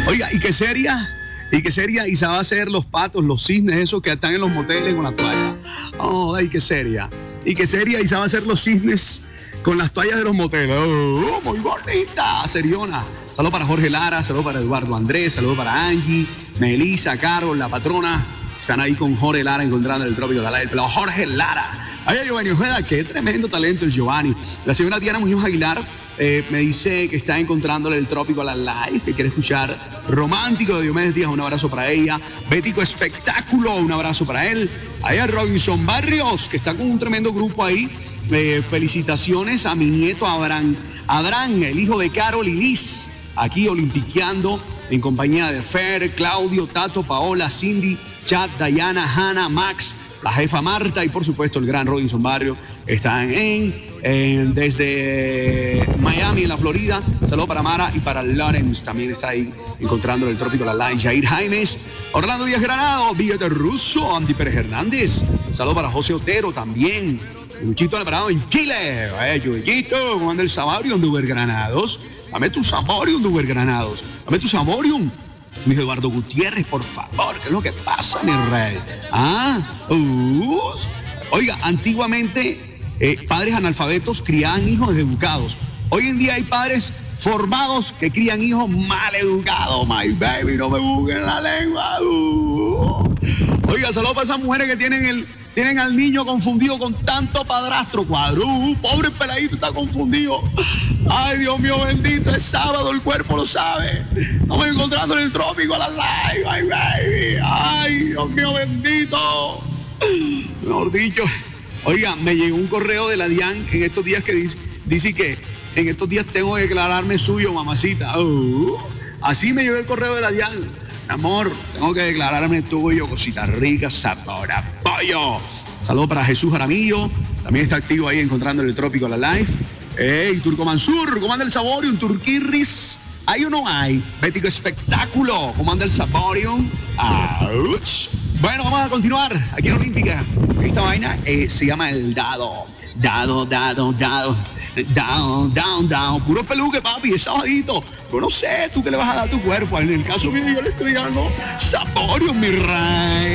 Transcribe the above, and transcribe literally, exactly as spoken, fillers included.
Oiga, ¿y qué seria? ¿Y qué seria? Y se va a hacer los patos, los cisnes, esos que están en los moteles con la toalla. Oh, ay, qué seria. ¿Y qué seria? Y se va a hacer los cisnes con las toallas de los moteles. Oh, muy bonita, seriona. Saludos para Jorge Lara, saludos para Eduardo Andrés, saludos para Angie, Melissa, Carol, la patrona. Están ahí con Jorge Lara encontrando el trópico de la el pelado Jorge Lara. Ay, Giovanni Ojeda, qué tremendo talento el Giovanni. La señora Diana Muñoz Aguilar eh, me dice que está encontrándole el trópico a la live, que quiere escuchar Romántico de Diomedes Díaz, un abrazo para ella. Bético Espectáculo, un abrazo para él. Ahí a Robinson Barrios, que está con un tremendo grupo ahí. Eh, felicitaciones a mi nieto Abraham, Abraham, el hijo de Carol y Liz, aquí olimpiqueando en compañía de Fer, Claudio, Tato, Paola, Cindy, Chad, Dayana, Hannah, Max, la jefa Marta y por supuesto el gran Robinson Barrio. Están en, en desde Miami, en la Florida. Saludos para Mara y para Lawrence, también está ahí encontrando el trópico de la live. Jair Jaimes, Orlando Díaz Granado, Villete Russo, Andy Pérez Hernández. Saludos para José Otero también. Luchito Alvarado en Chile. Eh, Chuyito, ¿cómo anda el Saborium de Uber Granados? Dame tu Saborium de Uber Granados. Dame tu Saborium. Luis Eduardo Gutiérrez, por favor, ¿qué es lo que pasa, mi rey? Ah, uh, oiga, antiguamente eh, padres analfabetos criaban hijos deseducados. Hoy en día hay padres formados que crían hijos mal educados. My baby, no me busquen la lengua. Uh. Oiga, saludos para esas mujeres que tienen el tienen al niño confundido con tanto padrastro. Cuadro, uh, pobre peladito está confundido. Ay, Dios mío bendito, es sábado, el cuerpo lo sabe. Estamos encontrando en el trópico a la live, my baby. Ay, Dios mío bendito. Mejor dicho, oiga, me llegó un correo de la DIAN en estos días que dice, dice que en estos días tengo que declararme suyo, mamacita. Uh, así me llegó el correo de la DIAN. Amor, tengo que declararme tuyo, cositas ricas, sabor a pollo. Saludos para Jesús Jaramillo, también está activo ahí encontrando el trópico a la live. Ey, Turco Mansur, ¿cómo anda el Saborium? Turquirris, ¿hay o no hay? Bético Espectáculo, ¿cómo anda el Saborium? ¡Auch! Bueno, vamos a continuar aquí en Olímpica. Esta vaina eh, se llama el dado. Dado, dado, dado. Down, down, down. Puro peluque, papi, es sabadito. Yo no sé, tú qué le vas a dar a tu cuerpo. En el caso mío, yo le estoy dando Saborium, mi rey.